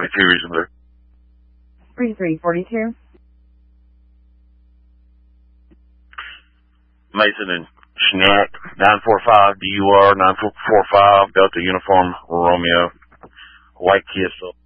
reasonably. 3342. Mason and Schnack, 945 DUR 945 Delta Uniform Romeo. White Kiss.